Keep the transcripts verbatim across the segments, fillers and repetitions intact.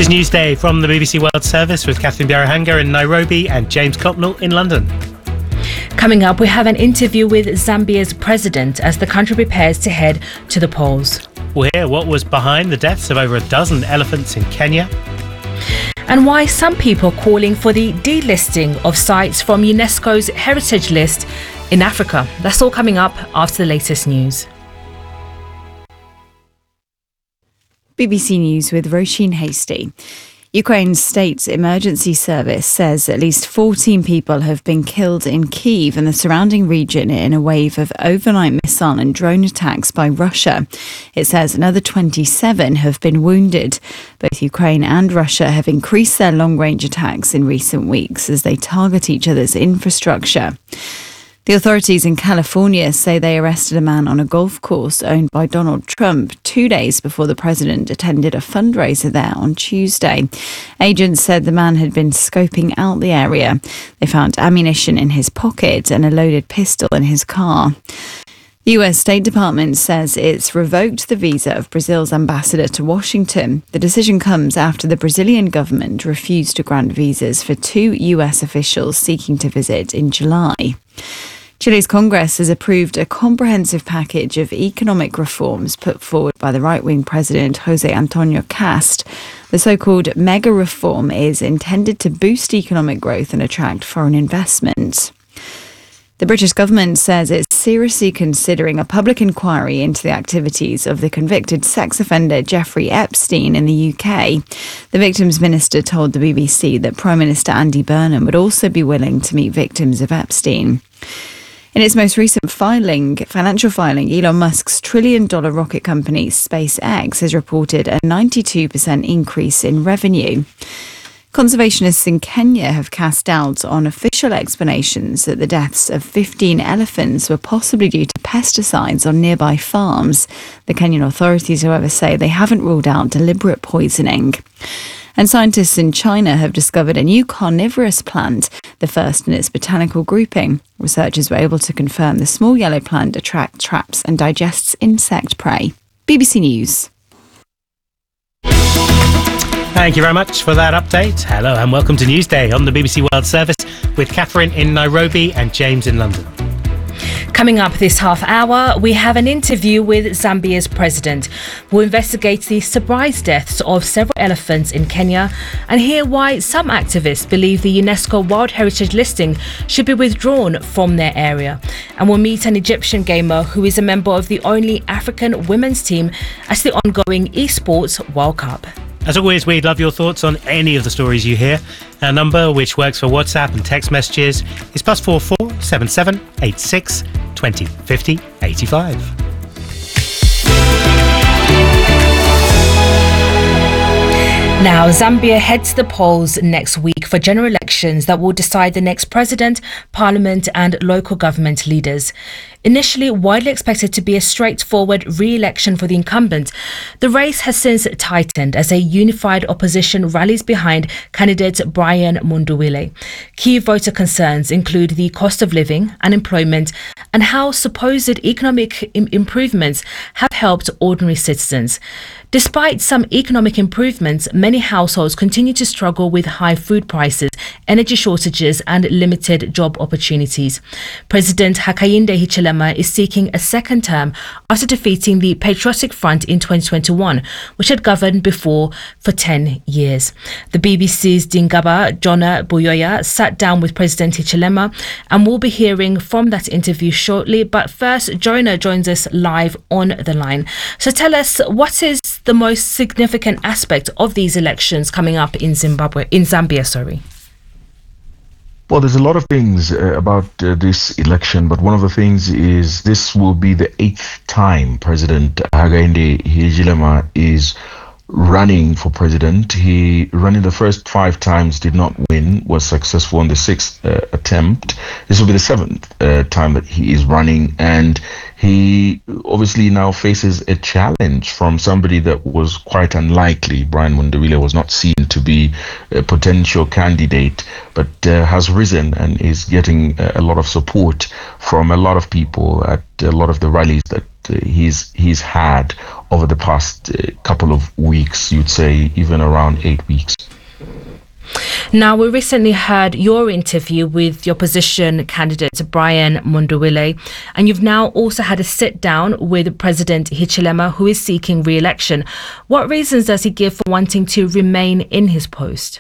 is Newsday from the B B C World Service with Catherine Biarahanga in Nairobi and James Copnell in London. Coming up, we have an interview with Zambia's president as the country prepares to head to the polls. We'll hear what was behind the deaths of over a dozen elephants in Kenya. And why some people are calling for the delisting of sites from UNESCO's heritage list in Africa. That's all coming up after the latest news. B B C News with Roisin Hasty. Ukraine's state emergency service says at least fourteen people have been killed in Kyiv and the surrounding region in a wave of overnight missile and drone attacks by Russia. It says another twenty-seven have been wounded. Both Ukraine and Russia have increased their long-range attacks in recent weeks as they target each other's infrastructure. The authorities in California say they arrested a man on a golf course owned by Donald Trump two days before the president attended a fundraiser there on Tuesday. Agents said the man had been scoping out the area. They found ammunition in his pocket and a loaded pistol in his car. The U S State Department says it's revoked the visa of Brazil's ambassador to Washington. The decision comes after the Brazilian government refused to grant visas for two U S officials seeking to visit in July. Chile's Congress has approved a comprehensive package of economic reforms put forward by the right-wing president Jose Antonio Cast. The so-called mega reform is intended to boost economic growth and attract foreign investment. The British government says it's seriously considering a public inquiry into the activities of the convicted sex offender Jeffrey Epstein in the U K. The victims minister told the B B C that Prime Minister Andy Burnham would also be willing to meet victims of Epstein. In its most recent filing, financial filing, Elon Musk's trillion-dollar rocket company SpaceX has reported a ninety-two percent increase in revenue. Conservationists in Kenya have cast doubt on official explanations that the deaths of fifteen elephants were possibly due to pesticides on nearby farms. The Kenyan authorities, however, say they haven't ruled out deliberate poisoning. And scientists in China have discovered a new carnivorous plant, the first in its botanical grouping. Researchers were able to confirm the small yellow plant attracts, traps and digests insect prey. B B C News. Thank you very much for that update. Hello and welcome to Newsday on the B B C World Service with Catherine in Nairobi and James in London. Coming up this half hour, we have an interview with Zambia's president. We'll investigate the surprise deaths of several elephants in Kenya and hear why some activists believe the UNESCO World Heritage listing should be withdrawn from their area. And we'll meet an Egyptian gamer who is a member of the only African women's team at the ongoing Esports World Cup. As always, we'd love your thoughts on any of the stories you hear. Our number, which works for WhatsApp and text messages, is plus four four seven seven eight six twenty fifty eighty five. Now, Zambia heads to the polls next week for general elections that will decide the next president, parliament and local government leaders. Initially widely expected to be a straightforward re-election for the incumbent, the race has since tightened as a unified opposition rallies behind candidate Brian Mundubile. Key voter concerns include the cost of living, unemployment, and how supposed economic im- improvements have helped ordinary citizens. Despite some economic improvements, many households continue to struggle with high food prices, energy shortages, and limited job opportunities. President Hakainde Hichilema is seeking a second term after defeating the Patriotic Front in twenty twenty-one, which had governed before for ten years. The B B C's Dingaba Jonah Buyoya sat down with President Hichilema and we'll be hearing from that interview shortly. But first, Jonah joins us live on the line. So tell us, what is the most significant aspect of these elections coming up in Zimbabwe, in Zambia, sorry? Well, there's a lot of things uh, about uh, this election, but one of the things is this will be the eighth time President Hakainde Hichilema is running for president. He ran in the first five times, did not win, was successful on the sixth uh, attempt. This will be the seventh uh, time that he is running, and he obviously now faces a challenge from somebody that was quite unlikely. Brian Mundubile was not seen to be a potential candidate, but uh, has risen and is getting a lot of support from a lot of people at a lot of the rallies that uh, he's he's had over the past uh, couple of weeks, you'd say even around eight weeks. Now, we recently heard your interview with the opposition candidate Brian Mundubile, and you've now also had a sit down with President Hichilema, who is seeking re-election. What reasons does he give for wanting to remain in his post?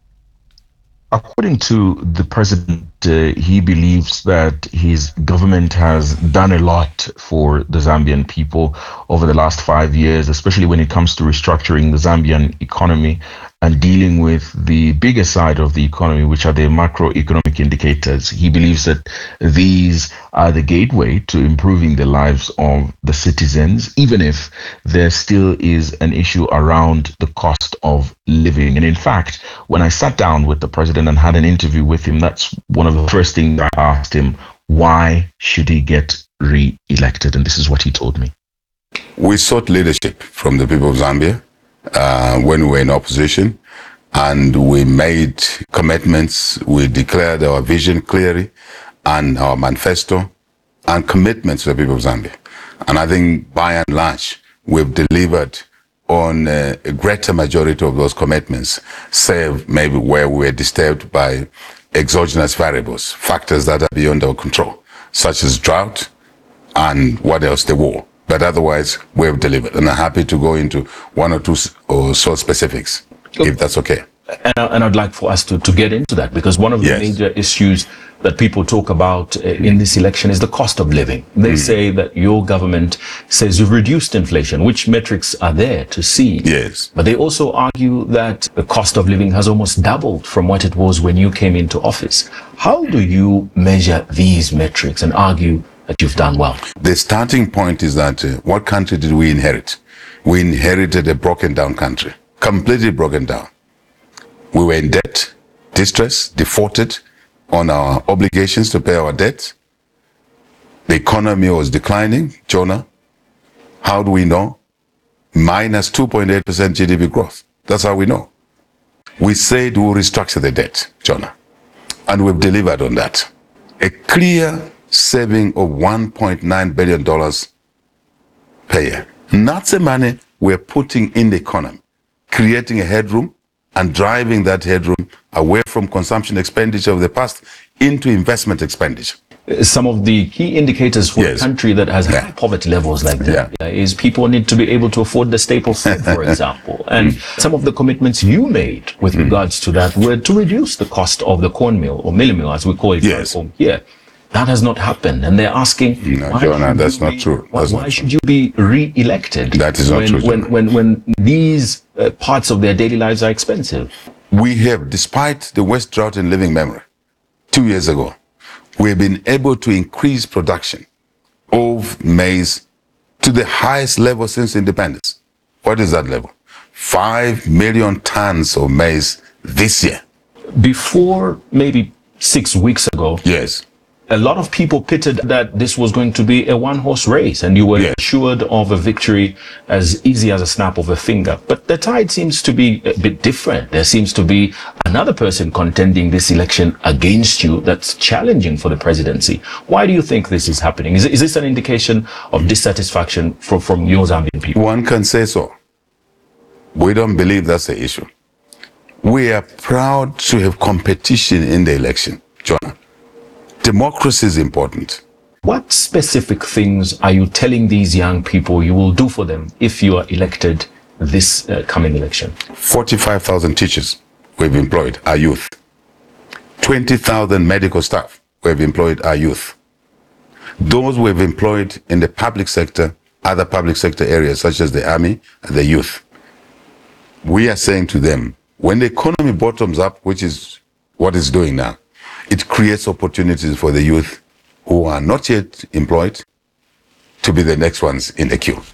According to the president, uh, he believes that his government has done a lot for the Zambian people over the last five years, especially when it comes to restructuring the Zambian economy and dealing with the bigger side of the economy, which are the macroeconomic indicators. He believes that these are the gateway to improving the lives of the citizens, even if there still is an issue around the cost of living. And in fact, when I sat down with the president and had an interview with him, that's one of the first things I asked him: why should he get re-elected? And this is what he told me. We sought leadership from the people of Zambia uh, when we were in opposition, and we made commitments. We declared our vision clearly and our manifesto and commitments to the people of Zambia. And I think by and large, we've delivered on uh, a greater majority of those commitments, save maybe where we were disturbed by exogenous variables, factors that are beyond our control, such as drought and what else, the war. But otherwise, we've delivered. And I'm happy to go into one or two or so specifics, okay, if that's okay. And, and I'd like for us to, to get into that, because one of the yes. major issues that people talk about uh, in this election is the cost of living. They mm. say that your government says you've reduced inflation, which metrics are there to see. Yes. But they also argue that the cost of living has almost doubled from what it was when you came into office. How do you measure these metrics and argue that you've done well? The starting point is that uh, what country did we inherit? We inherited a broken down country, completely broken down. We were in debt, distress, defaulted on our obligations to pay our debts. The economy was declining. Jonah, how do we know? Minus two point eight percent G D P growth. That's how we know. We said we'll restructure the debt, Jonah, and we've delivered on that. A clear saving of one point nine billion dollars per year. And that's the money we're putting in the economy, creating a headroom and driving that headroom away from consumption expenditure of the past into investment expenditure. Some of the key indicators for yes. a country that has yeah. high poverty levels like that yeah. is people need to be able to afford the staple food, for example. And mm. some of the commitments you made with mm. regards to that were to reduce the cost of the corn meal, or milling meal, as we call it yes. here. Yeah. That has not happened, and they're asking, no, why, Jonah, that's not be, true. why, That's why not should true. you be re-elected? That is not when, true, when, Jonah. when, when these uh, parts of their daily lives are expensive? We have, despite the worst drought in living memory, two years ago, we've been able to increase production of maize to the highest level since independence. What is that level? Five million tons of maize this year. Before maybe six weeks ago, yes, a lot of people pitted that this was going to be a one-horse race, and you were yes. assured of a victory as easy as a snap of a finger. But the tide seems to be a bit different. There seems to be another person contending this election against you that's challenging for the presidency. Why do you think this is happening? Is, is this an indication of dissatisfaction from, from your Zambian people? One can say so. We don't believe that's the issue. We are proud to have competition in the election, Jonah. Democracy is important. What specific things are you telling these young people you will do for them if you are elected this uh, coming election? forty-five thousand teachers we've employed, our youth. twenty thousand medical staff we've employed, our youth. Those we've employed in the public sector, other public sector areas such as the army and the youth. We are saying to them, when the economy bottoms up, which is what it's doing now, it creates opportunities for the youth who are not yet employed to be the next ones in the queue.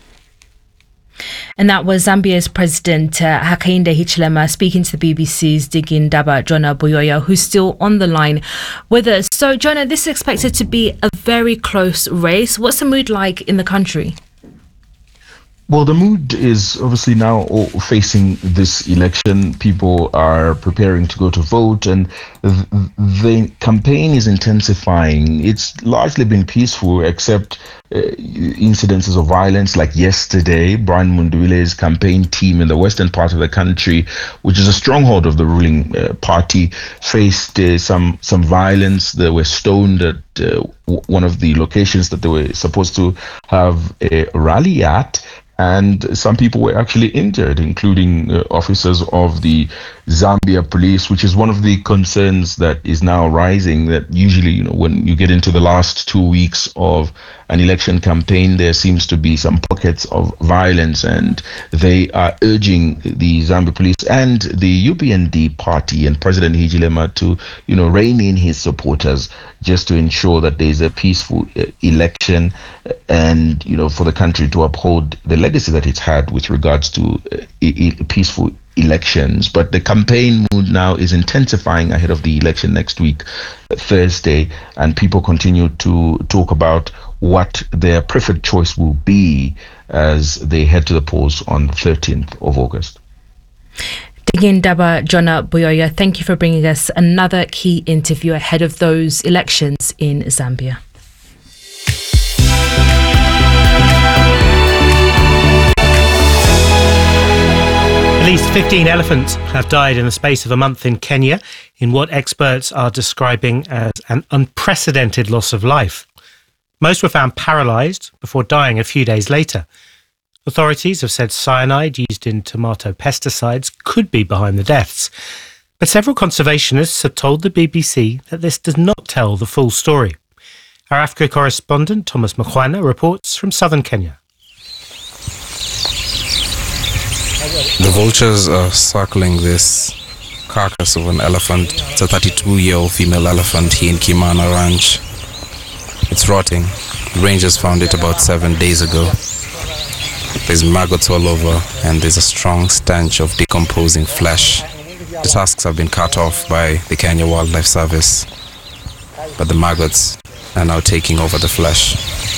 And that was Zambia's President uh, Hakainde Hichilema speaking to the B B C's Digging Daba Jonah Buyoya, who's still on the line with us. So, Jonah, this is expected to be a very close race. What's the mood like in the country? Well, the mood is obviously now all facing this election. People are preparing to go to vote, and th- the campaign is intensifying. It's largely been peaceful, except uh, incidences of violence like yesterday. Brian Munduile's campaign team in the western part of the country, which is a stronghold of the ruling uh, party, faced uh, some some violence. They were stoned at uh, w- one of the locations that they were supposed to have a rally at. And some people were actually injured, including uh, officers of the Zambia police, which is one of the concerns that is now rising. That usually, you know, when you get into the last two weeks of an election campaign, there seems to be some pockets of violence, and they are urging the Zambia police and the U P N D party and President Hichilema to, you know, rein in his supporters just to ensure that there is a peaceful uh, election, and, you know, for the country to uphold the legacy that it's had with regards to uh, e- e- peaceful elections. But the campaign mood now is intensifying ahead of the election next week, uh, Thursday, and people continue to talk about what their preferred choice will be as they head to the polls on the thirteenth of August. Digindaba Jona Buyoya, thank you for bringing us another key interview ahead of those elections in Zambia. At least fifteen elephants have died in the space of a month in Kenya in what experts are describing as an unprecedented loss of life. Most were found paralysed before dying a few days later. Authorities have said cyanide used in tomato pesticides could be behind the deaths. But several conservationists have told the B B C that this does not tell the full story. Our Africa correspondent Thomas Mkhwana reports from southern Kenya. The vultures are circling this carcass of an elephant. It's a thirty-two-year-old female elephant here in Kimana Ranch. It's rotting. The rangers found it about seven days ago. There's maggots all over, and there's a strong stench of decomposing flesh. The tusks have been cut off by the Kenya Wildlife Service, but the maggots are now taking over the flesh.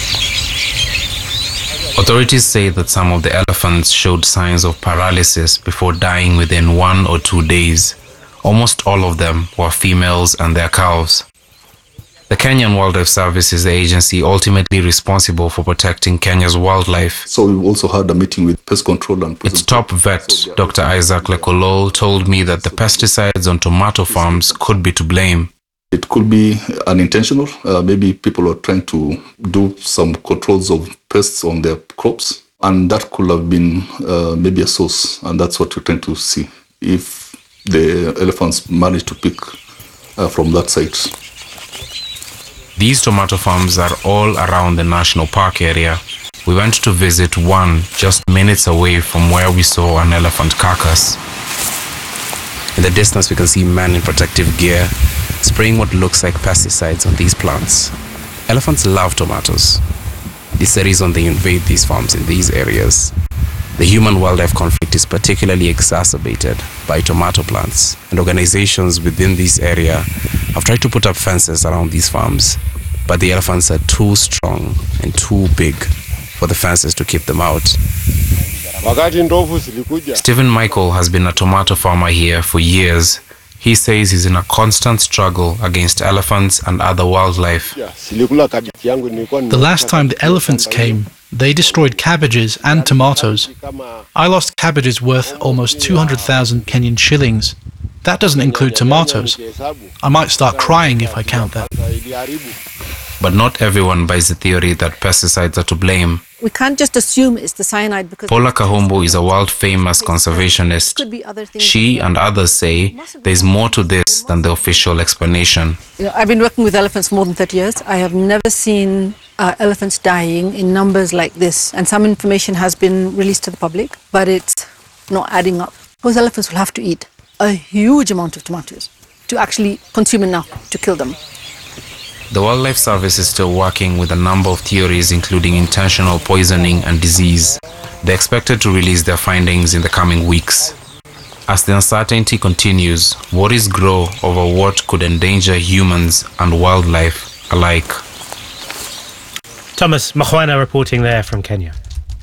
Authorities say that some of the elephants showed signs of paralysis before dying within one or two days. Almost all of them were females and their calves. The Kenyan Wildlife Service is the agency ultimately responsible for protecting Kenya's wildlife. So we also had a meeting with pest control and its top vet, Doctor Isaac Lekolo, told me that the pesticides on tomato farms could be to blame. It could be unintentional. Uh, maybe people are trying to do some controls of pests on their crops, and that could have been uh, maybe a source, and that's what we're trying to see, if the elephants manage to pick uh, from that site. These tomato farms are all around the national park area. We went to visit one just minutes away from where we saw an elephant carcass. In the distance, we can see men in protective gear spraying what looks like pesticides on these plants. Elephants love tomatoes. This is the reason they invade these farms in these areas. The human-wildlife conflict is particularly exacerbated by tomato plants, and organizations within this area have tried to put up fences around these farms, but the elephants are too strong and too big for the fences to keep them out. Stephen Michael has been a tomato farmer here for years. He says he's in a constant struggle against elephants and other wildlife. The last time the elephants came, they destroyed cabbages and tomatoes. I lost cabbages worth almost two hundred thousand Kenyan shillings. That doesn't include tomatoes. I might start crying if I count that. But not everyone buys the theory that pesticides are to blame. We can't just assume it's the cyanide because... Paula Kahumbu is a world-famous conservationist. She and others say there's more to this than the official explanation. You know, I've been working with elephants for more than thirty years. I have never seen uh, elephants dying in numbers like this. And some information has been released to the public, but it's not adding up. Those elephants will have to eat a huge amount of tomatoes to actually consume enough to kill them. The Wildlife Service is still working with a number of theories, including intentional poisoning and disease. They're expected to release their findings in the coming weeks. As the uncertainty continues, worries grow over what could endanger humans and wildlife alike. Thomas Mkhwana reporting there from Kenya.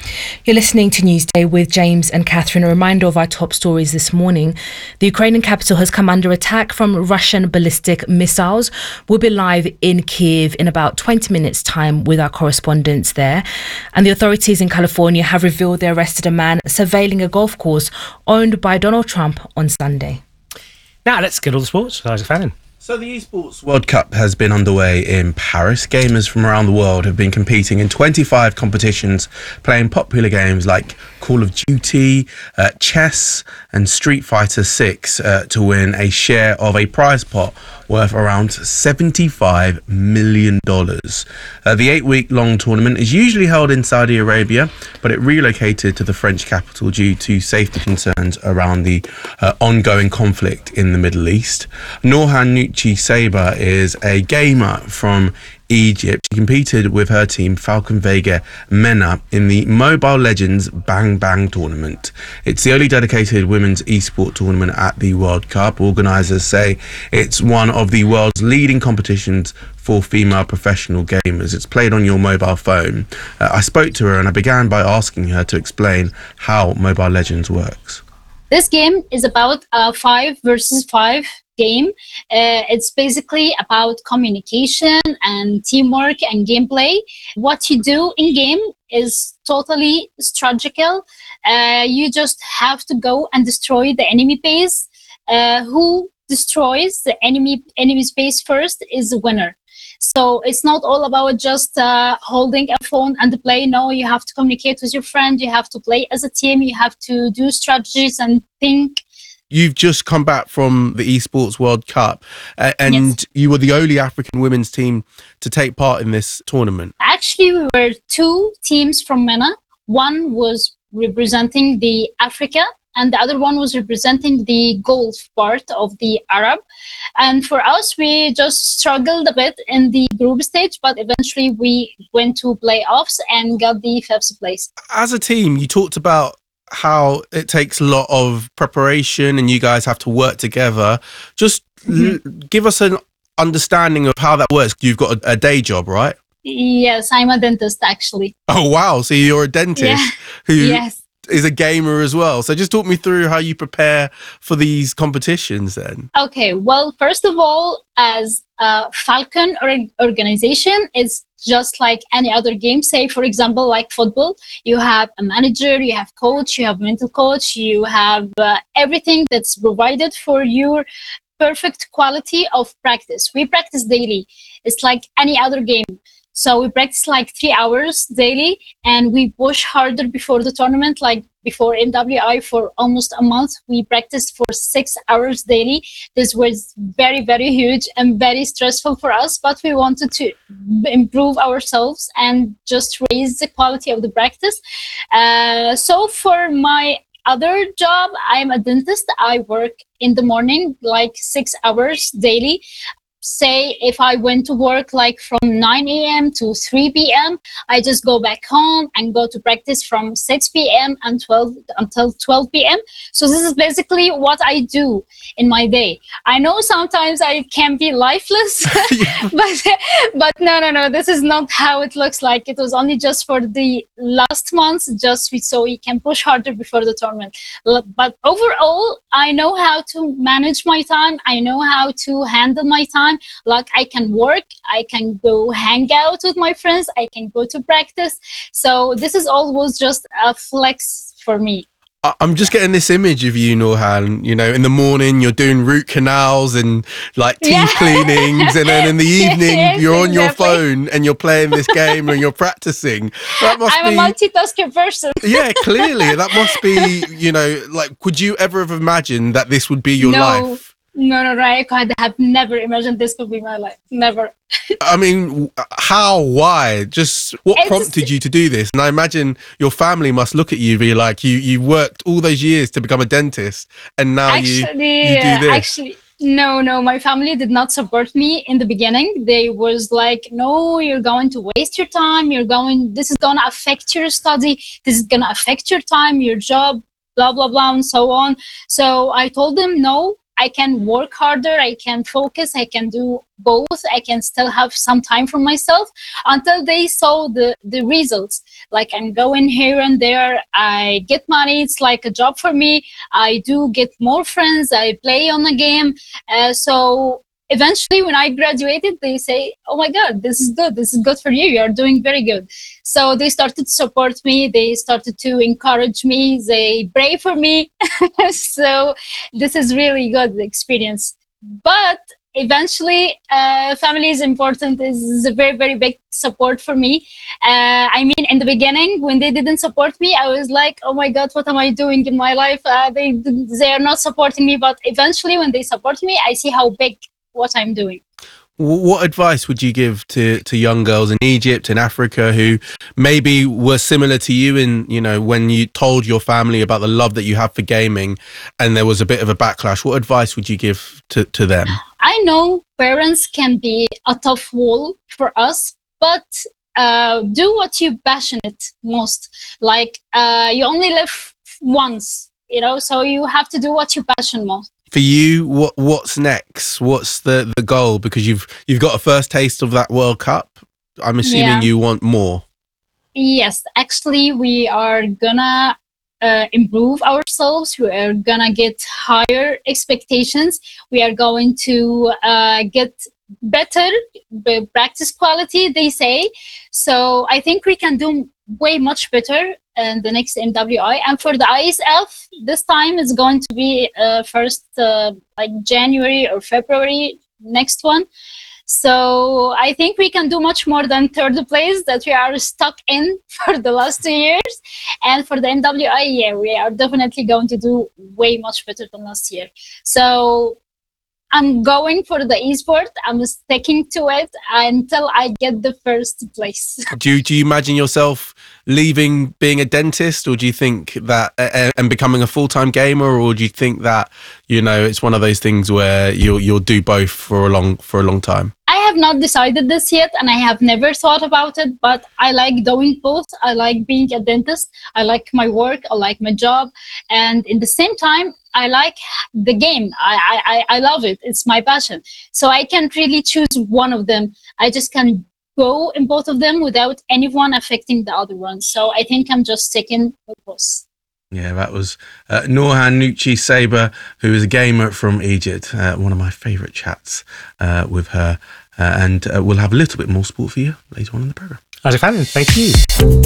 You're listening to Newsday with James and Catherine. A reminder of our top stories this morning. The Ukrainian capital has come under attack from Russian ballistic missiles. We'll be live in Kyiv in about twenty minutes' time with our correspondents there. And the authorities in California have revealed they arrested a man surveilling a golf course owned by Donald Trump on Sunday. Now let's get all the sports. Isaac Fannin. So the Esports World Cup has been underway in Paris. Gamers from around the world have been competing in twenty-five competitions, playing popular games like Call of Duty, uh, chess and Street Fighter six uh, to win a share of a prize pot worth around seventy-five million dollars. Uh, the eight-week-long tournament is usually held in Saudi Arabia, but it relocated to the French capital due to safety concerns around the uh, ongoing conflict in the Middle East. Norhan Nuchi Saber is a gamer from Egypt. She competed with her team Falcon Vega Mena in the Mobile Legends Bang Bang tournament. It's the only dedicated women's esport tournament at the World Cup. Organisers say it's one of the world's leading competitions for female professional gamers. It's played on your mobile phone. Uh, I spoke to her and I began by asking her to explain how Mobile Legends works. This game is about a five versus five game. Uh, it's basically about communication and teamwork and gameplay. What you do in game is totally strategical. Uh, you just have to go and destroy the enemy base. Uh, who destroys the enemy enemy's base first is the winner. So it's not all about just uh, holding a phone and play. No, you have to communicate with your friend. You have to play as a team. You have to do strategies and think. You've just come back from the Esports World Cup uh, and yes. You were the only African women's team to take part in this tournament. Actually, we were two teams from MENA. One was representing the Africa and the other one was representing the Gulf part of the Arab. And for us, we just struggled a bit in the group stage, but eventually we went to playoffs and got the fifth place. As a team, you talked about how it takes a lot of preparation and you guys have to work together. Just mm-hmm. l- give us an understanding of how that works. You've got a, a day job, right? Yes, I'm a dentist, actually. Oh, wow. So you're a dentist yeah. who yes. is a gamer as well. So just talk me through how you prepare for these competitions then. Okay, well, first of all, as a Falcon or organization, it's just like any other game. Say, for example, like football, you have a manager, you have coach, you have mental coach, you have uh, everything that's provided for your perfect quality of practice. We practice daily. It's like any other game. So we practice like three hours daily and we push harder before the tournament, like before M W I for almost a month. We practiced for six hours daily. This was very, very huge and very stressful for us, but we wanted to improve ourselves and just raise the quality of the practice. Uh, so for my other job, I'm a dentist. I work in the morning, like six hours daily. Say if I went to work like from nine a.m. to three p.m., I just go back home and go to practice from six p.m. and twelve until twelve p.m. So this is basically what I do in my day. I know sometimes I can be lifeless, but but no, no, no. This is not how it looks like. It was only just for the last months, just so we can push harder before the tournament. But overall, I know how to manage my time. I know how to handle my time. Like I can work, I can go hang out with my friends, I can go to practice. So this is always just a flex for me. I'm just getting this image of you, Norhan, you know, in the morning you're doing root canals and like teeth yeah. cleanings, and then in the evening yes, you're on exactly. your phone and you're playing this game and you're practicing. That must I'm be, a multitasking person. Yeah, clearly. That must be, you know, like, could you ever have imagined that this would be your no. life? No, no, no, I have never imagined this could be my life. Never. I mean, how? Why? Just what It's- prompted you to do this? And I imagine your family must look at you and be like, you, you worked all those years to become a dentist and now you, Actually, you do this. actually, no, no, my family did not support me in the beginning. They was like, no, you're going to waste your time. You're going, this is going to affect your study. This is going to affect your time, your job, blah, blah, blah, and so on. So I told them, no, I can work harder, I can focus, I can do both, I can still have some time for myself, until they saw the, the results. Like, I'm going here and there, I get money, it's like a job for me, I do get more friends, I play on the game. Uh, so eventually when I graduated, they say, oh my God, this is good, this is good for you, you're doing very good. So they started to support me, they started to encourage me, they pray for me. So this is really good experience. But eventually, uh, family is important, is a very, very big support for me. Uh, I mean, in the beginning, when they didn't support me, I was like, oh my God, what am I doing in my life? Uh, they, they are not supporting me. But eventually, when they support me, I see how big what I'm doing. What advice would you give to, to young girls in Egypt and Africa who maybe were similar to you in, you know, when you told your family about the love that you have for gaming and there was a bit of a backlash? What advice would you give to, to them? I know parents can be a tough wall for us, but uh, do what you're passionate most. Like, uh, you only live once, you know, so you have to do what you're passionate most. For you, what what's next? What's the, the goal? Because you've you've got a first taste of that World Cup. I'm assuming Yeah. you want more. Yes, actually, we are gonna uh, improve ourselves. We are gonna get higher expectations. We are going to uh, get better b- practice quality, they say. So I think we can do way much better in the next M W I. And for the I S F, this time is going to be uh, first uh, like January or February, next one. So I think we can do much more than third place that we are stuck in for the last two years. And for the M W I, yeah, we are definitely going to do way much better than last year. So I'm going for the esport. I'm sticking to it until I get the first place. Do you, do you imagine yourself leaving being a dentist, or do you think that uh, and becoming a full-time gamer, or do you think that, you know, it's one of those things where you'll you'll do both for a long for a long time? I have not decided this yet, and I have never thought about it, but I like doing both. I like being a dentist. I like my work. I like my job. And in the same time, I like the game. I, I, I love it. It's my passion. So I can't really choose one of them. I just can go in both of them without anyone affecting the other one. So I think I'm just sticking with both. Yeah, that was uh, Nourhan Nuchi Saber, who is a gamer from Egypt. Uh, one of my favourite chats uh, with her. Uh, and uh, we'll have a little bit more sport for you later on in the programme. Adefan, thank you.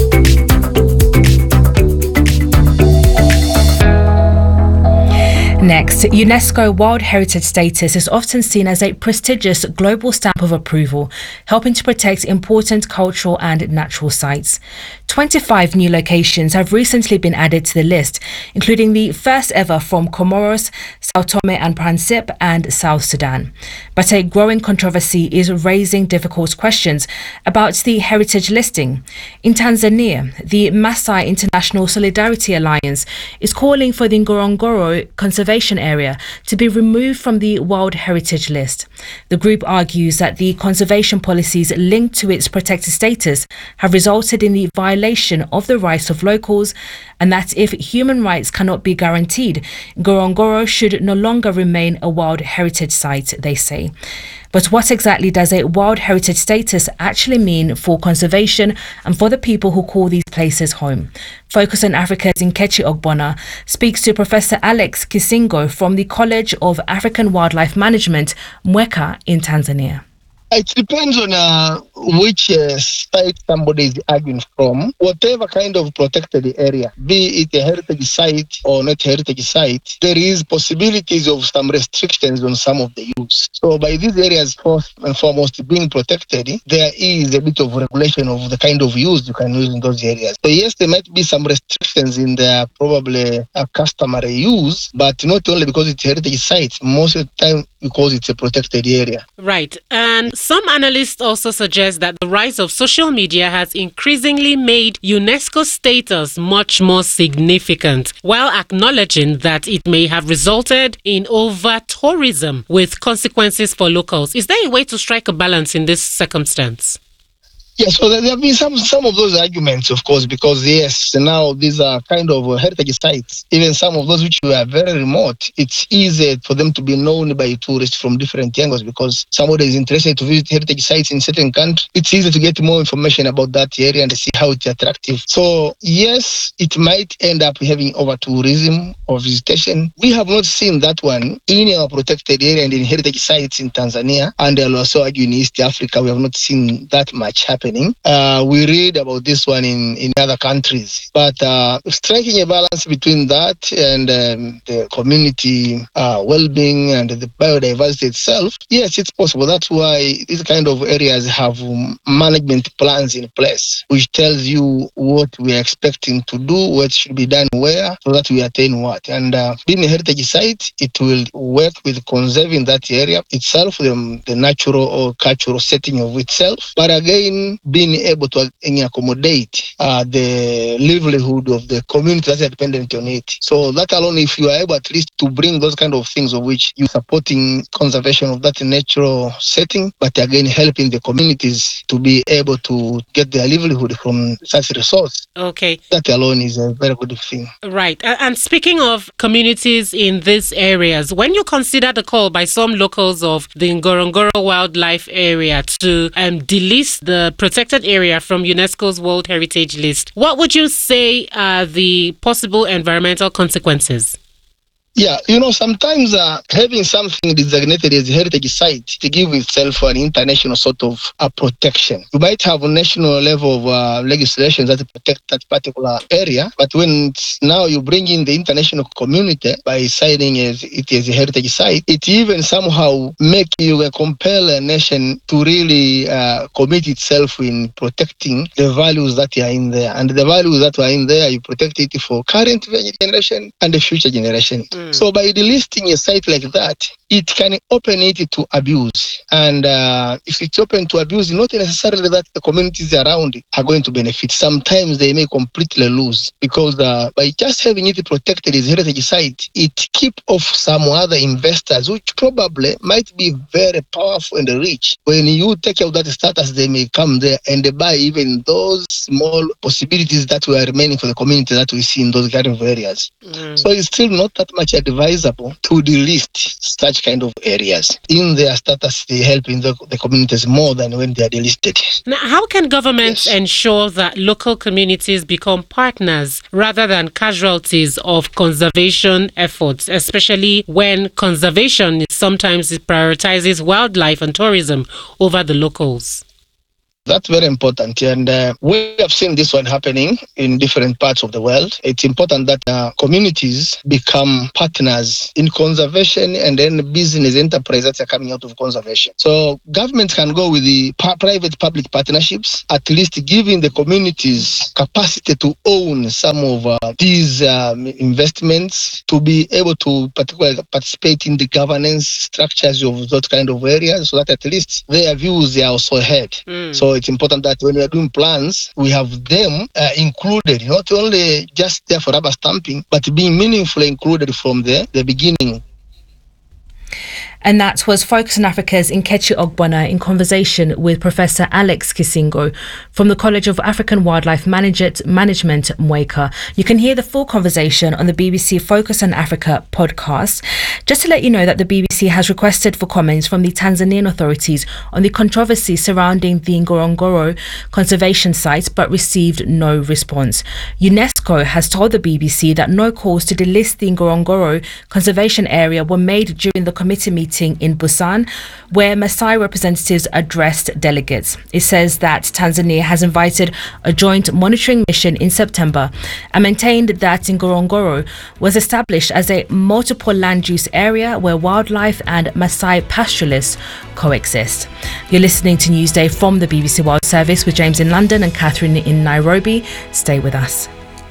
Next, UNESCO World Heritage status is often seen as a prestigious global stamp of approval, helping to protect important cultural and natural sites. twenty-five new locations have recently been added to the list, including the first ever from Comoros, Sao Tome and Principe, and South Sudan. But a growing controversy is raising difficult questions about the heritage listing. In Tanzania, the Maasai International Solidarity Alliance is calling for the Ngorongoro Conservation Area to be removed from the World Heritage List. The group argues that the conservation policies linked to its protected status have resulted in the violation of the rights of locals, and that if human rights cannot be guaranteed, Ngorongoro should no longer remain a World Heritage Site, they say. But what exactly does a World Heritage status actually mean for conservation and for the people who call these places home? Focus on Africa's Nkechi Ogbonna speaks to Professor Alex Kisingo from the College of African Wildlife Management, Mweka, in Tanzania. It depends on uh, which uh, site somebody is arguing from. Whatever kind of protected area, be it a heritage site or not heritage site, there is possibilities of some restrictions on some of the use. So by these areas, first and foremost, being protected, there is a bit of regulation of the kind of use you can use in those areas. So yes, there might be some restrictions in their probably uh, customary use, but not only because it's a heritage site, most of the time because it's a protected area. Right. And some analysts also suggest that the rise of social media has increasingly made UNESCO status much more significant, while acknowledging that it may have resulted in over-tourism with consequences for locals. Is there a way to strike a balance in this circumstance? Yeah, so there have been some some of those arguments, of course, because yes, now these are kind of heritage sites. Even some of those which were very remote, it's easy for them to be known by tourists from different angles because somebody is interested to visit heritage sites in certain country. It's easy to get more information about that area and see how it's attractive. So yes, it might end up having over tourism or visitation. We have not seen that one in our protected area and in heritage sites in Tanzania and also in East Africa. We have not seen that much happening. Uh, we read about this one in, in other countries, but uh, striking a balance between that and um, the community uh, well-being and the biodiversity itself, yes, it's possible. That's why these kind of areas have um, management plans in place, which tells you what we are expecting to do, what should be done where, so that we attain what. And uh, being a heritage site, it will work with conserving that area itself, the, the natural or cultural setting of itself, but again, being able to accommodate uh, the livelihood of the community that are dependent on it. So that alone, if you are able at least to bring those kind of things of which you're supporting conservation of that natural setting, but again helping the communities to be able to get their livelihood from such resource. Okay. That alone is a very good thing. Right. And speaking of communities in these areas, when you consider the call by some locals of the Ngorongoro Wildlife Area to um, delist the protected area from UNESCO's World Heritage List, what would you say are the possible environmental consequences? Yeah, you know, sometimes uh, having something designated as a heritage site to give itself an international sort of uh, protection. You might have a national level of uh, legislation that protect that particular area, but when it's now you bring in the international community by signing as it as a heritage site, it even somehow make you uh, compel a nation to really uh, commit itself in protecting the values that are in there. And the values that are in there, you protect it for current generation and the future generation. Mm. So by delisting a site like that, it can open it to abuse. And uh, if it's open to abuse, not necessarily that the communities around it are going to benefit. Sometimes they may completely lose because uh, by just having it protected as a heritage site, it keep off some other investors, which probably might be very powerful and rich. When you take out that status, they may come there and buy even those small possibilities that were remaining for the community that we see in those kind of areas. Mm. So it's still not that much advisable to delist such kind of areas. In their status, they help in the, the communities more than when they are delisted. Now, how can governments yes. ensure that local communities become partners rather than casualties of conservation efforts, especially when conservation sometimes prioritizes wildlife and tourism over the locals? That's very important, and uh, we have seen this one happening in different parts of the world. It's important that uh, communities become partners in conservation and then business enterprise that are coming out of conservation. So government can go with the pa- private-public partnerships, at least giving the communities capacity to own some of uh, these um, investments, to be able to particularly participate in the governance structures of those kind of areas, so that at least their views are also heard. Mm. So it's important that when we are doing plans, we have them uh, included, not only just there for rubber stamping, but being meaningfully included from the, the beginning. And that was Focus on Africa's Nkechi Ogbonna in conversation with Professor Alex Kisingo from the College of African Wildlife Manage- Management, Mweka. You can hear the full conversation on the B B C Focus on Africa podcast. Just to let you know that the B B C has requested for comments from the Tanzanian authorities on the controversy surrounding the Ngorongoro conservation site, but received no response. UNESCO has told the B B C that no calls to delist the Ngorongoro conservation area were made during the committee meeting in Busan, where Maasai representatives addressed delegates. It says that Tanzania has invited a joint monitoring mission in September and maintained that Ngorongoro was established as a multiple land use area where wildlife and Maasai pastoralists coexist. You're listening to Newsday from the B B C World Service with James in London and Catherine in Nairobi. Stay with us.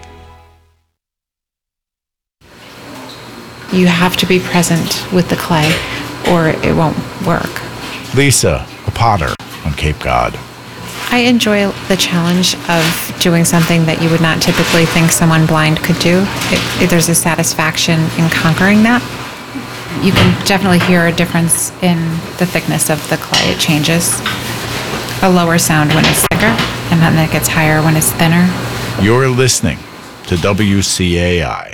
You have to be present with the clay or it won't work. Lisa, a potter on Cape Cod. I enjoy the challenge of doing something that you would not typically think someone blind could do. It, it, there's a satisfaction in conquering that. You can definitely hear a difference in the thickness of the clay. It changes. a lower sound when it's thicker, and then it gets higher when it's thinner. You're listening to W C A I.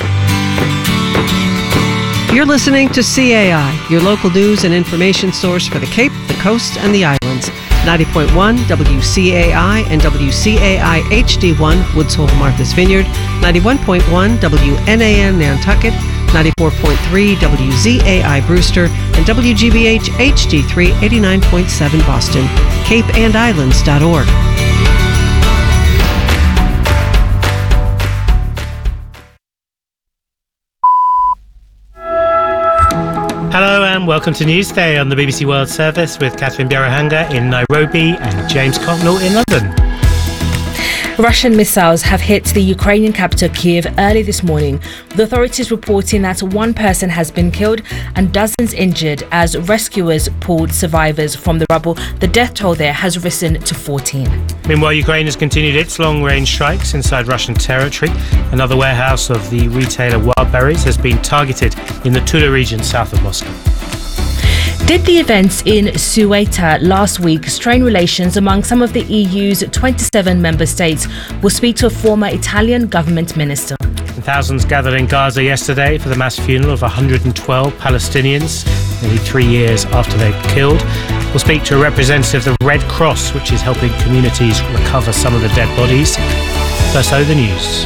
You're listening to C A I, your local news and information source for the Cape, the Coast, and the Islands. ninety point one W C A I and W C A I H D one, Woods Hole, Martha's Vineyard, ninety-one point one W N A N Nantucket, ninety-four point three W Z A I Brewster, and W G B H H D three eighty-nine point seven Boston, cape and islands dot org. Hello and welcome to Newsday on the B B C World Service with Catherine Biarahanga in Nairobi and James Cocknell in London. Russian missiles have hit the Ukrainian capital Kyiv early this morning, with authorities reporting that one person has been killed and dozens injured as rescuers pulled survivors from the rubble. The death toll there has risen to fourteen. Meanwhile, Ukraine has continued its long-range strikes inside Russian territory. Another warehouse of the retailer Wildberries has been targeted in the Tula region south of Moscow. Did the events in Ceuta last week strain relations among some of the E U's twenty-seven member states? We'll speak to a former Italian government minister. And thousands gathered in Gaza yesterday for the mass funeral of one hundred twelve Palestinians, nearly three years after they were killed. We'll speak to a representative of the Red Cross, which is helping communities recover some of the dead bodies. First, so the news.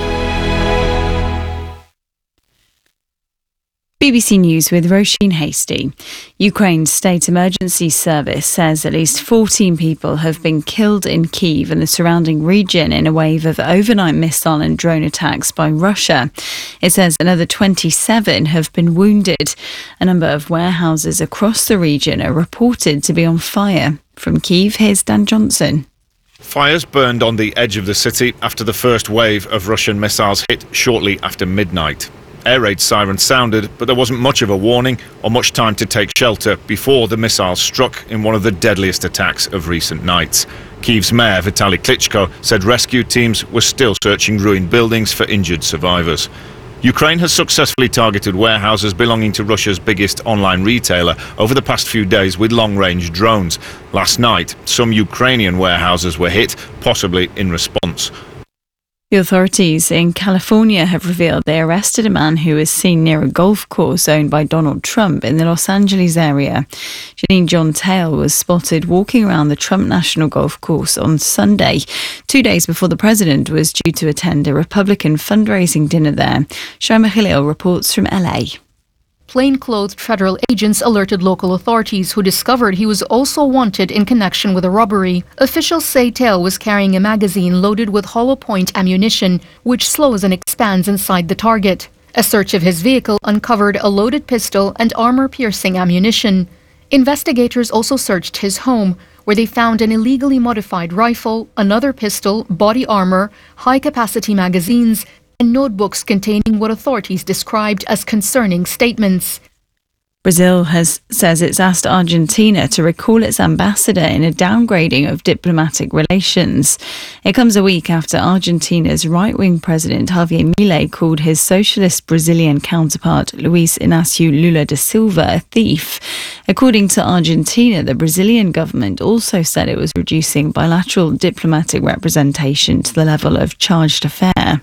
B B C News with Roisin Hasty. Ukraine's state emergency service says at least fourteen people have been killed in Kyiv and the surrounding region in a wave of overnight missile and drone attacks by Russia. It says another twenty-seven have been wounded. A number of warehouses across the region are reported to be on fire. From Kyiv, here's Dan Johnson. Fires burned on the edge of the city after the first wave of Russian missiles hit shortly after midnight. Air raid sirens sounded, but there wasn't much of a warning or much time to take shelter before the missiles struck in one of the deadliest attacks of recent nights. Kyiv's mayor, Vitaly Klitschko, said rescue teams were still searching ruined buildings for injured survivors. Ukraine has successfully targeted warehouses belonging to Russia's biggest online retailer over the past few days with long-range drones. Last night, some Ukrainian warehouses were hit, possibly in response. The authorities in California have revealed they arrested a man who was seen near a golf course owned by Donald Trump in the Los Angeles area. Janine John Tail was spotted walking around the Trump National Golf Course on Sunday, two days before the president was due to attend a Republican fundraising dinner there. Shaima Khalil reports from L A. Plain-clothed federal agents alerted local authorities, who discovered he was also wanted in connection with a robbery. Officials say Tail was carrying a magazine loaded with hollow point ammunition, which slows and expands inside the target. A search of his vehicle uncovered a loaded pistol and armor-piercing ammunition. Investigators also searched his home, where they found an illegally modified rifle, another pistol, body armor, high-capacity magazines, and notebooks containing what authorities described as concerning statements. Brazil has says it's asked Argentina to recall its ambassador in a downgrading of diplomatic relations. It comes a week after Argentina's right-wing president Javier Milei called his socialist Brazilian counterpart Luiz Inácio Lula da Silva a thief. According to Argentina, the Brazilian government also said it was reducing bilateral diplomatic representation to the level of charged affair.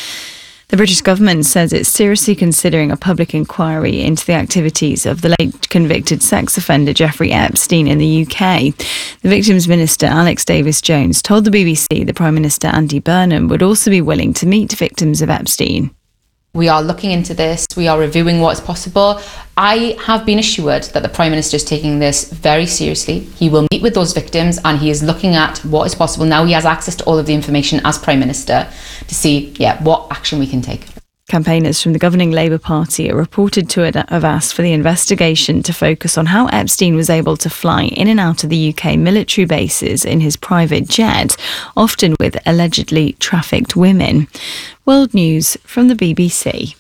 The British government says it's seriously considering a public inquiry into the activities of the late convicted sex offender Jeffrey Epstein in the U K. The victims minister Alex Davis-Jones told the B B C that Prime Minister Andy Burnham would also be willing to meet victims of Epstein. We are looking into this. We are reviewing what's possible. I have been assured that the Prime Minister is taking this very seriously. He will meet with those victims and he is looking at what is possible. Now he has access to all of the information as Prime Minister to see, yeah, what action we can take. Campaigners from the governing Labour Party are reported to have asked for the investigation to focus on how Epstein was able to fly in and out of the U K military bases in his private jet, often with allegedly trafficked women. World News from the B B C.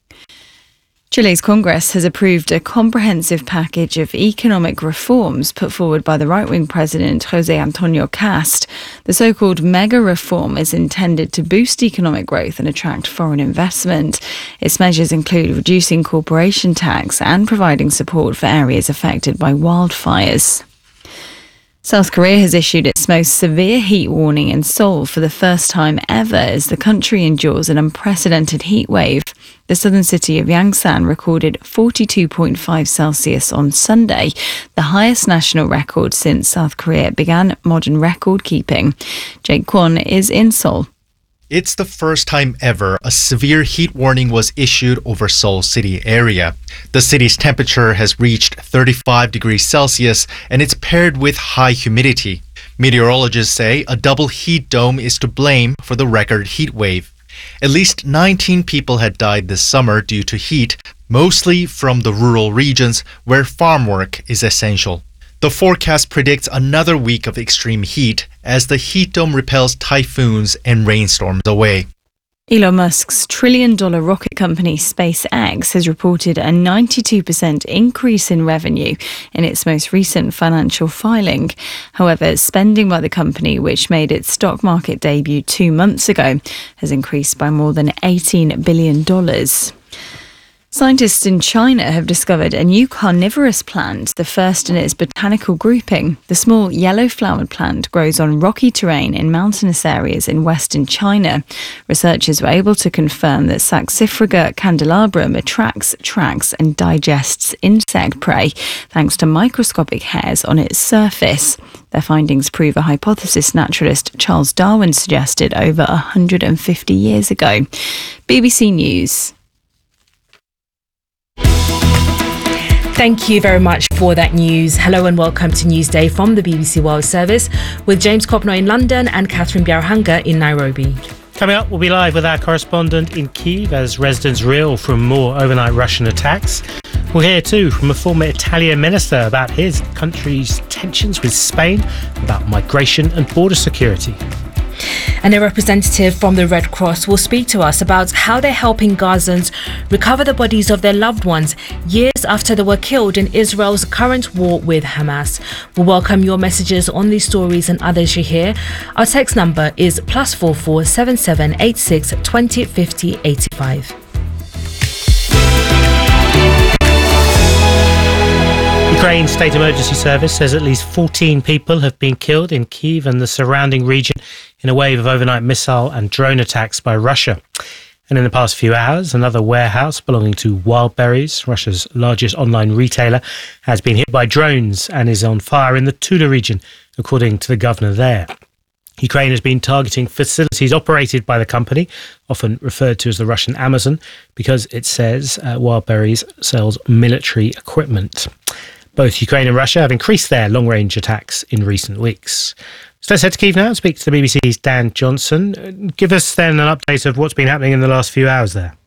Chile's Congress has approved a comprehensive package of economic reforms put forward by the right-wing president José Antonio Cast. The so-called mega reform is intended to boost economic growth and attract foreign investment. Its measures include reducing corporation tax and providing support for areas affected by wildfires. South Korea has issued its most severe heat warning in Seoul for the first time ever as the country endures an unprecedented heat wave. The southern city of Yangsan recorded forty-two point five Celsius on Sunday, the highest national record since South Korea began modern record keeping. Jake Kwon is in Seoul. It's the first time ever a severe heat warning was issued over Seoul city area. The city's temperature has reached thirty-five degrees Celsius and it's paired with high humidity. Meteorologists say a double heat dome is to blame for the record heat wave. At least nineteen people had died this summer due to heat, mostly from the rural regions where farm work is essential. The forecast predicts another week of extreme heat as the heat dome repels typhoons and rainstorms away. Elon Musk's trillion-dollar rocket company SpaceX has reported a ninety-two percent increase in revenue in its most recent financial filing. However, spending by the company, which made its stock market debut two months ago, has increased by more than eighteen billion dollars. Scientists in China have discovered a new carnivorous plant, the first in its botanical grouping. The small yellow-flowered plant grows on rocky terrain in mountainous areas in western China. Researchers were able to confirm that Saxifraga candelabrum attracts, tracks and digests insect prey thanks to microscopic hairs on its surface. Their findings prove a hypothesis naturalist Charles Darwin suggested over one hundred fifty years ago. B B C News. Thank you very much for that news. Hello and welcome to Newsday from the B B C World Service with James Copno in London and Catherine Biarhanga in Nairobi. Coming up, we'll be live with our correspondent in Kyiv as residents reel from more overnight Russian attacks. We'll hear too from a former Italian minister about his country's tensions with Spain, about migration and border security. And a representative from the Red Cross will speak to us about how they're helping Gazans recover the bodies of their loved ones years after they were killed in Israel's current war with Hamas. We'll welcome your messages on these stories and others you hear. Our text number is plus four four seven seven eight six twenty fifty eighty five. Ukraine's State Emergency Service says at least fourteen people have been killed in Kyiv and the surrounding region in a wave of overnight missile and drone attacks by Russia. And in the past few hours, another warehouse belonging to Wildberries, Russia's largest online retailer, has been hit by drones and is on fire in the Tula region, according to the governor there. Ukraine has been targeting facilities operated by the company, often referred to as the Russian Amazon, because it says uh, Wildberries sells military equipment. Both Ukraine and Russia have increased their long-range attacks in recent weeks. So let's head to Kyiv now and speak to the B B C's Dan Johnson. Give us then an update of what's been happening in the last few hours there.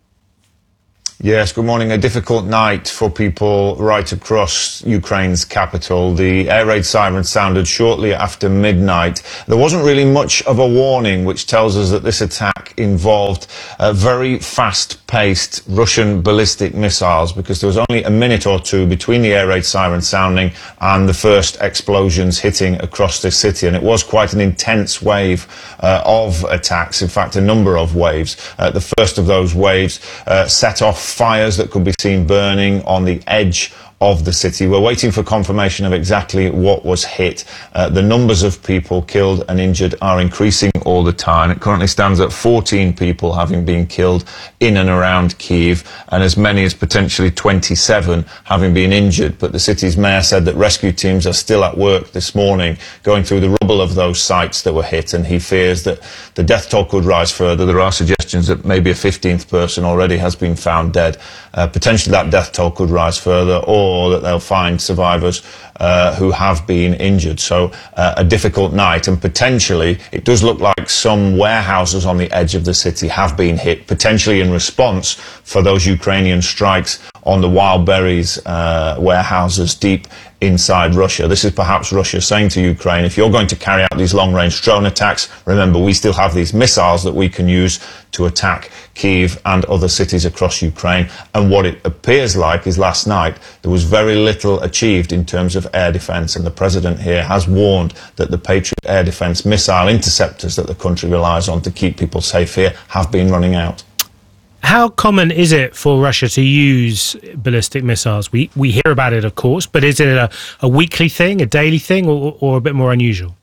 Yes, good morning. A difficult night for people right across Ukraine's capital. The air raid siren sounded shortly after midnight. There wasn't really much of a warning, which tells us that this attack involved uh, very fast-paced Russian ballistic missiles, because there was only a minute or two between the air raid siren sounding and the first explosions hitting across the city. And it was quite an intense wave uh, of attacks, in fact, a number of waves. Uh, the first of those waves uh, set off fires that could be seen burning on the edge of the city. We're waiting for confirmation of exactly what was hit. Uh, the numbers of people killed and injured are increasing all the time. It currently stands at fourteen people having been killed in and around Kyiv, and as many as potentially twenty-seven having been injured. But the city's mayor said that rescue teams are still at work this morning going through the rubble of those sites that were hit, and he fears that the death toll could rise further. There are suggestions that maybe a fifteenth person already has been found dead. Uh, potentially that death toll could rise further, or or that they'll find survivors uh, who have been injured. So uh, a difficult night, and potentially it does look like some warehouses on the edge of the city have been hit, potentially in response for those Ukrainian strikes on the Wildberries uh, warehouses deep inside Russia. This is perhaps Russia saying to Ukraine, if you're going to carry out these long-range drone attacks, remember, we still have these missiles that we can use to attack Kyiv and other cities across Ukraine. And what it appears like is last night there was very little achieved in terms of air defence, and the president here has warned that the Patriot air defence missile interceptors that the country relies on to keep people safe here have been running out. How common is it for Russia to use ballistic missiles? We we hear about it, of course, but is it a, a weekly thing, a daily thing, or, or a bit more unusual?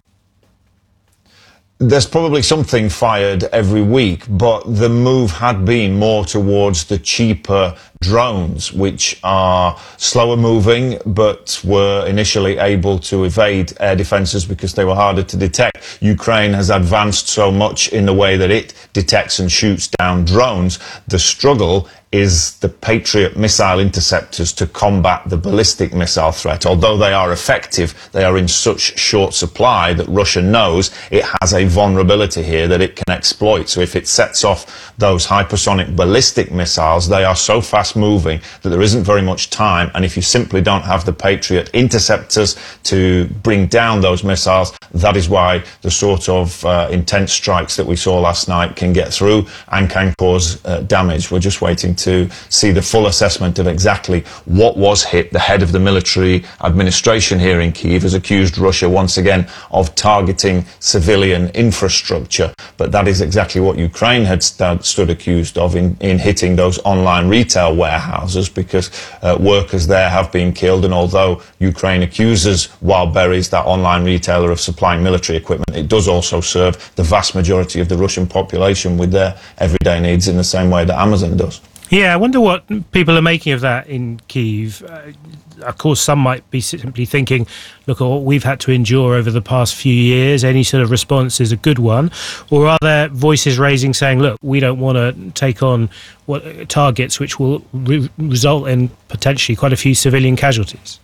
There's probably something fired every week, but the move had been more towards the cheaper drones, which are slower moving, but were initially able to evade air defences because they were harder to detect. Ukraine has advanced so much in the way that it detects and shoots down drones. The struggle is the Patriot missile interceptors to combat the ballistic missile threat. Although they are effective, they are in such short supply that Russia knows it has a vulnerability here that it can exploit. So if it sets off those hypersonic ballistic missiles, they are so fast moving that there isn't very much time. And if you simply don't have the Patriot interceptors to bring down those missiles, that is why the sort of uh, intense strikes that we saw last night can get through and can cause uh, damage. We're just waiting to to see the full assessment of exactly what was hit. The head of the military administration here in Kyiv has accused Russia once again of targeting civilian infrastructure, but that is exactly what Ukraine had st- stood accused of in, in hitting those online retail warehouses, because uh, workers there have been killed. And although Ukraine accuses Wildberries, that online retailer, of supplying military equipment, it does also serve the vast majority of the Russian population with their everyday needs in the same way that Amazon does. Yeah, I wonder what people are making of that in Kyiv. Uh, of course, some might be simply thinking, look at what we've had to endure over the past few years. Any sort of response is a good one. Or are there voices raising saying, look, we don't want to take on what targets which will re- result in potentially quite a few civilian casualties?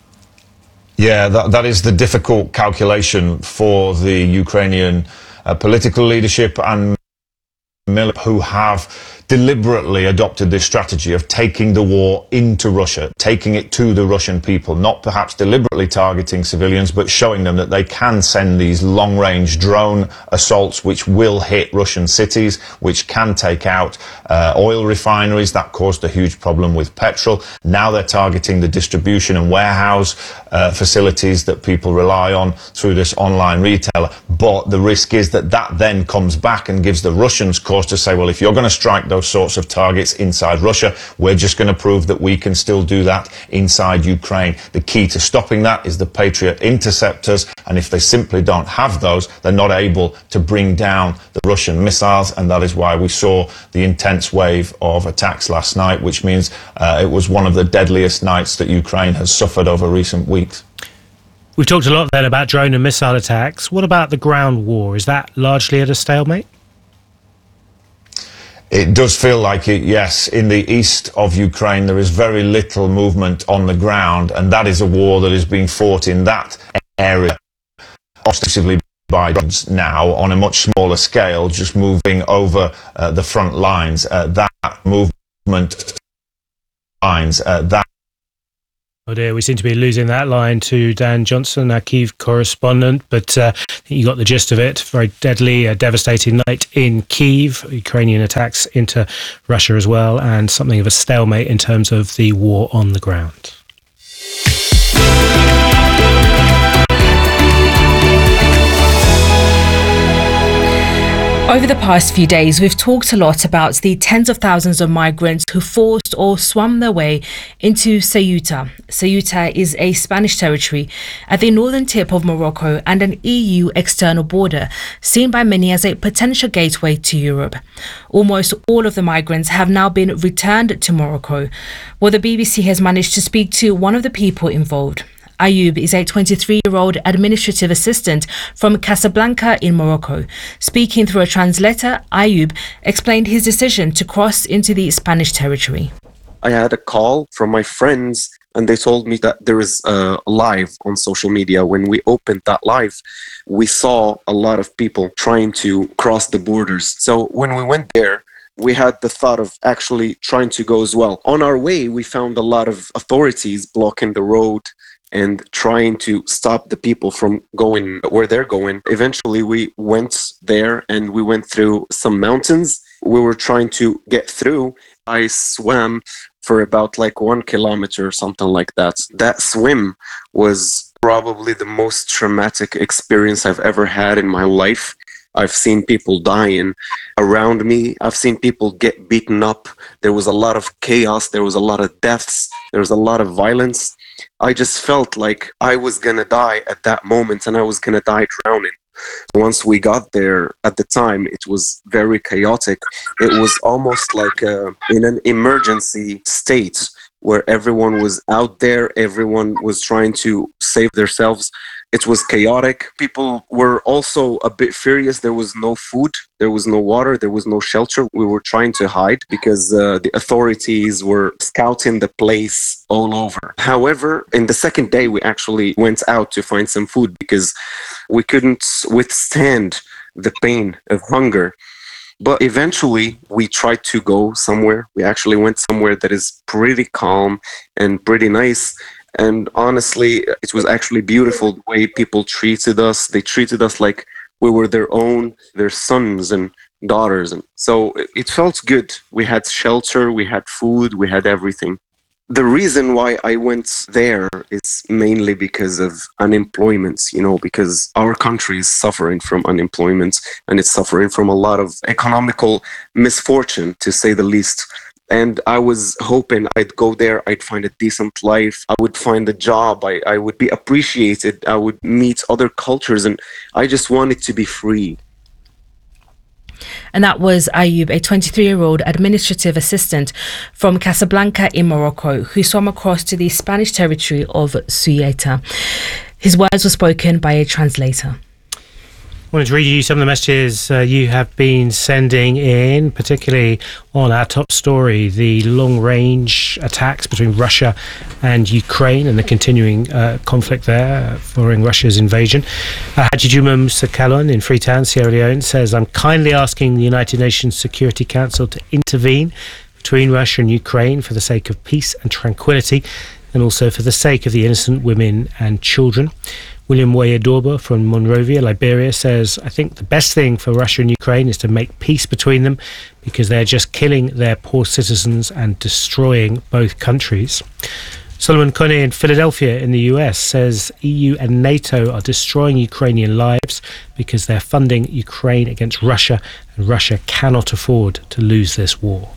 Yeah, that, that is the difficult calculation for the Ukrainian uh, political leadership and military, who have deliberately adopted this strategy of taking the war into Russia, taking it to the Russian people, not perhaps deliberately targeting civilians, but showing them that they can send these long-range drone assaults which will hit Russian cities, which can take out uh, oil refineries. That caused a huge problem with petrol. Now they're targeting the distribution and warehouse uh, facilities that people rely on through this online retailer. But the risk is that that then comes back and gives the Russians cause to say, well, if you're going to strike those sorts of targets inside Russia, we're just going to prove that we can still do that inside Ukraine. The key to stopping that is the Patriot interceptors, and if they simply don't have those, they're not able to bring down the Russian missiles, and that is why we saw the intense wave of attacks last night, which means uh, it was one of the deadliest nights that Ukraine has suffered over recent weeks. We've talked a lot then about drone and missile attacks. What about the ground war? Is that largely at a stalemate? It does feel like it, yes. In the east of Ukraine, there is very little movement on the ground, and that is a war that is being fought in that area ostensibly by drones now on a much smaller scale, just moving over uh, the front lines. Uh, that movement lines, uh, that Oh dear, we seem to be losing that line to Dan Johnson, our Kyiv correspondent, but uh, you got the gist of it. Very deadly, a devastating night in Kyiv, Ukrainian attacks into Russia as well, and something of a stalemate in terms of the war on the ground. Over the past few days, we've talked a lot about the tens of thousands of migrants who forced or swam their way into Ceuta. Ceuta is a Spanish territory at the northern tip of Morocco and an E U external border, seen by many as a potential gateway to Europe. Almost all of the migrants have now been returned to Morocco. Well, the B B C has managed to speak to one of the people involved. Ayoub is a twenty-three-year-old administrative assistant from Casablanca in Morocco. Speaking through a translator, Ayoub explained his decision to cross into the Spanish territory. I had a call from my friends and they told me that there is a live on social media. When we opened that live, we saw a lot of people trying to cross the borders. So when we went there, we had the thought of actually trying to go as well. On our way, we found a lot of authorities blocking the road and trying to stop the people from going where they're going. Eventually, we went there and we went through some mountains. We were trying to get through. I swam for about like one kilometer or something like that. That swim was probably the most traumatic experience I've ever had in my life. I've seen people dying around me. I've seen people get beaten up. There was a lot of chaos. There was a lot of deaths. There was a lot of violence. I just felt like I was going to die at that moment, and I was going to die drowning. Once we got there, at the time, it was very chaotic. It was almost like uh, in an emergency state where everyone was out there, everyone was trying to save themselves. It was chaotic. People were also a bit furious. There was no food, there was no water, there was no shelter. We were trying to hide because uh, the authorities were scouting the place all over. However, in the second day, we actually went out to find some food because we couldn't withstand the pain of hunger. But eventually, we tried to go somewhere. We actually went somewhere that is pretty calm and pretty nice. And honestly, it was actually beautiful the way people treated us. They treated us like we were their own, their sons and daughters. And so it felt good. We had shelter, we had food, we had everything. The reason why I went there is mainly because of unemployment, you know, because our country is suffering from unemployment and it's suffering from a lot of economical misfortune, to say the least. And I was hoping I'd go there, I'd find a decent life, I would find a job, I, I would be appreciated, I would meet other cultures, and I just wanted to be free. And that was Ayub, a twenty-three-year-old administrative assistant from Casablanca in Morocco, who swam across to the Spanish territory of Ceuta. His words were spoken by a translator. I wanted to read you some of the messages uh, you have been sending in, particularly on our top story, the long-range attacks between Russia and Ukraine and the continuing uh, conflict there following Russia's invasion. Uh, Haji Juma Musa Kalon in Freetown, Sierra Leone, says, I'm kindly asking the United Nations Security Council to intervene between Russia and Ukraine for the sake of peace and tranquility, and also for the sake of the innocent women and children. William Wayadorba from Monrovia, Liberia, says, I think the best thing for Russia and Ukraine is to make peace between them because they're just killing their poor citizens and destroying both countries. Solomon Kone in Philadelphia in the U S says E U and NATO are destroying Ukrainian lives because they're funding Ukraine against Russia, and Russia cannot afford to lose this war.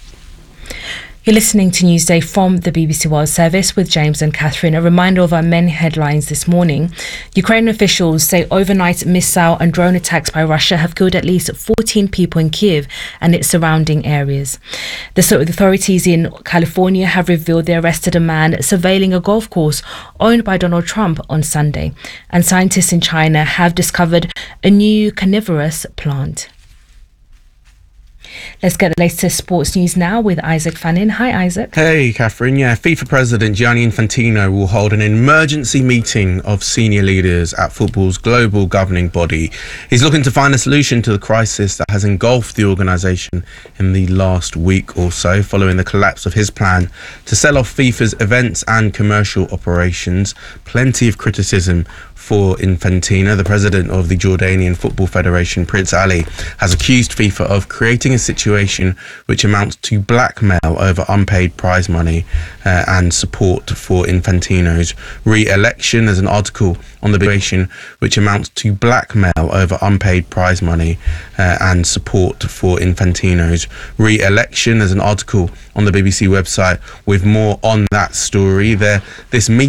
You're listening to Newsday from the B B C World Service with James and Catherine. A reminder of our main headlines this morning. Ukrainian officials say overnight missile and drone attacks by Russia have killed at least fourteen people in Kiev and its surrounding areas. The authorities in California have revealed they arrested a man surveilling a golf course owned by Donald Trump on Sunday. And scientists in China have discovered a new carnivorous plant. Let's get the latest sports news now with Isaac Fannin. Hi, Isaac. Hey, Catherine. Yeah, FIFA President Gianni Infantino will hold an emergency meeting of senior leaders at football's global governing body. He's looking to find a solution to the crisis that has engulfed the organisation in the last week or so, following the collapse of his plan to sell off FIFA's events and commercial operations. Plenty of criticism for Infantino. The president of the Jordanian Football Federation, Prince Ali, has accused FIFA of creating a situation which amounts to blackmail over unpaid prize money uh, and support for Infantino's re-election. There's an article on the situation which amounts to blackmail over unpaid prize money uh, and support for Infantino's re-election. There's an article on the B B C website with more on that story. There, this meeting